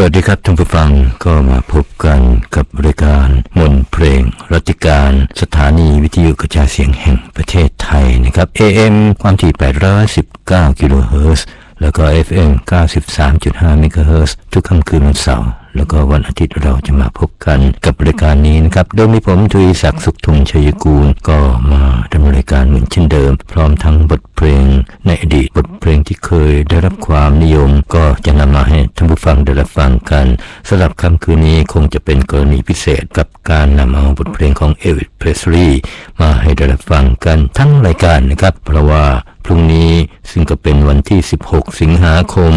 วัสดีครับท่านผู้ฟังก็มาพบกันกับรายการมนต์เพลงรัตติการสถานีวิทยุกระจายเสียงแห่งประเทศไทยนะครับ AM ความถี่819กิโลเฮิรตซ์แล้วก็ FM 93.5 เมกะเฮิรตซ์ทุกค่ำคืนวันเสาร์แล้วก็วันอาทิตย์เราจะมาพบกันกับรายการนี้นะครับโดยมีผมทวีศักดิ์สุขทุงชัยกูลก็มาดำเนินรายการเหมือนเช่นเดิมพร้อมทั้งบทเพลงในอดีตบทเพลงที่เคยได้รับความนิยมก็จะนำมาให้ท่านผู้ฟังได้รับฟังกันสำหรับค่ำคืนนี้คงจะเป็นกรณีพิเศษกับการนำเอาบทเพลงของเอลวิส เพรสลีย์มาให้ได้รับฟังกันทั้งรายการนะครับเพราะว่าพรุ่งนี้ซึ่งก็เป็นวันที่16สิงหาคม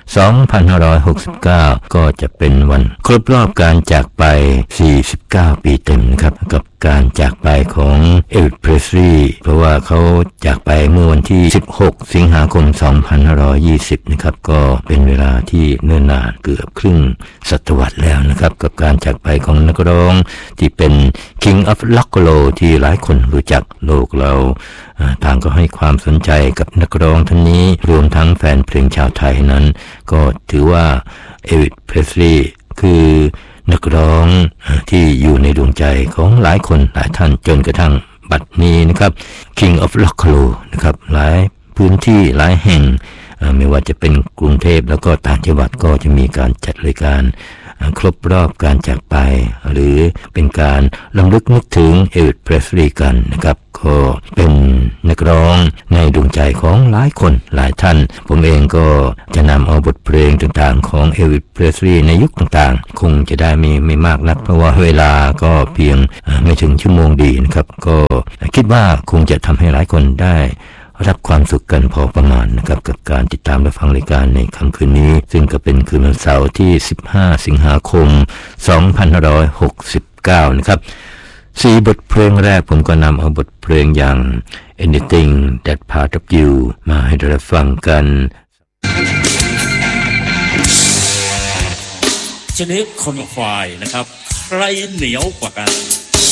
2569ก็จะเป็นวันครบรอบการจากไป49ปีเต็มนะครับกับการจากไปของเอลวิส เพรสลีย์เพราะว่าเขาจากไปเมื่อวันที่16สิงหาคม2520นะครับก็เป็นเวลาที่เนิ่นนานเกือบครึ่งศตวรรษแล้วนะครับกับการจากไปของนักร้องที่เป็น King of Rock and Roll ที่หลายคนรู้จักโลกเราต่างก็ให้ความสนใจกับนักร้องท่านนี้รวมทั้งแฟนเพลงชาวไทยนั้นก็ถือว่าเอลวิส เพรสลีย์คือนักร้องที่อยู่ในดวงใจของหลายคนหลายท่านจนกระทั่งบัดนี้นะครับ King of Rock and Roll นะครับหลายพื้นที่หลายแห่งไม่ว่าจะเป็นกรุงเทพแล้วก็ต่างจังหวัดก็จะมีการจัดรายการครบรอบการจากไปหรือเป็นการรำลึกนึกถึงเอลวิส เพรสลีย์กันนะครับก็เป็นนักร้องในดวงใจของหลายคนหลายท่านผมเองก็จะนำเอาบทเพลงต่างๆของเอลวิส เพรสลีย์ในยุคต่างๆคงจะได้ไม่มากนักเพราะว่าเวลาก็เพียงไม่ถึงชั่วโมงดีนะครับก็คิดว่าคงจะทำให้หลายคนได้รับความสุขกันพอประมาณนะครับกับการติดตามและฟังรายการในค่ำคืนนี้ซึ่งก็เป็นคืนวันเสาร์ที่15สิงหาคม2569นะครับ4บทเพลงแรกผมก็นำเอาบทเพลงอย่าง Anything That Part of You มาให้ได้ฟังกันชนิดคนควายนะครับใครเหนียวกว่ากัน